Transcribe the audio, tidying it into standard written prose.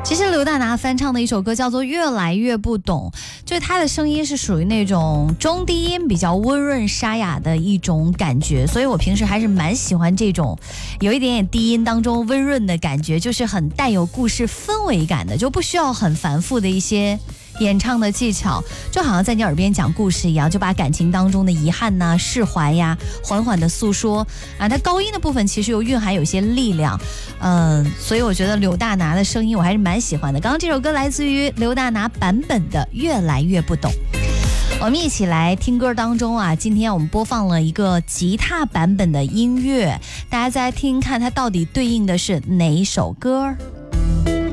其实刘大拿翻唱的一首歌叫做《越来越不懂》，就是他的声音是属于那种中低音比较温润沙哑的一种感觉，所以我平时还是蛮喜欢这种有一点点低音当中温润的感觉，就是很带有故事氛围感的，就不需要很繁复的一些演唱的技巧，就好像在你耳边讲故事一样，就把感情当中的遗憾呐、释怀呀，缓缓的诉说啊。它高音的部分其实又蕴含有些力量，所以我觉得刘大拿的声音我还是蛮喜欢的。刚刚这首歌来自于刘大拿版本的《越来越不懂》。我们一起来听歌当中啊，今天我们播放了一个吉他版本的音乐，大家再来听看它到底对应的是哪一首歌。